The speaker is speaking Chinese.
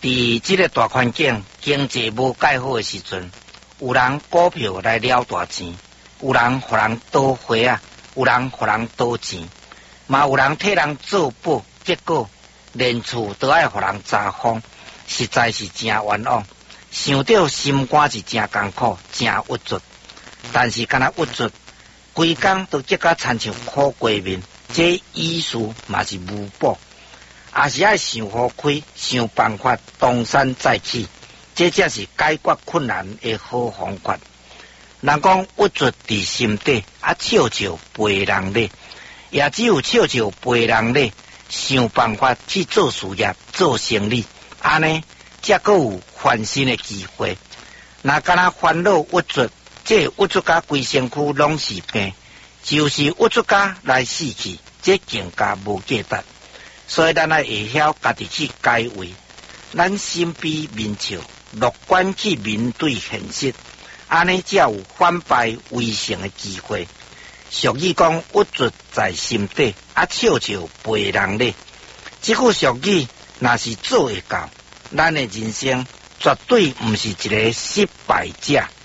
伫即个大环境经济无介好的时阵，有人股票来了大钱，有人互人倒花啊，有人互人倒钱，嘛有人替人做保，结果连厝都爱互人查封，实在是真冤枉。想到心肝是真艰苦，真郁卒，但是敢若郁卒，规工都结甲亲像苦过面，这意思嘛是无补，也是爱想好开，想办法东山再起，这才是解决困难的好方法。人讲郁卒伫心底，笑笑陪人咧，也只有笑笑陪人咧，想办法去做事业、做生意，安尼才阁有翻身的机会。若敢若烦恼郁卒，这郁卒甲规身躯拢是病，就是郁卒甲来死去，这更加无价值。所以咱爱会晓家己去改为，咱心悲面笑，乐观去面对现实，安尼才有反败为胜的机会。俗语讲郁卒在心底，笑笑陪人咧。这句俗语若是做会到，咱的人生绝对毋是一个失败者。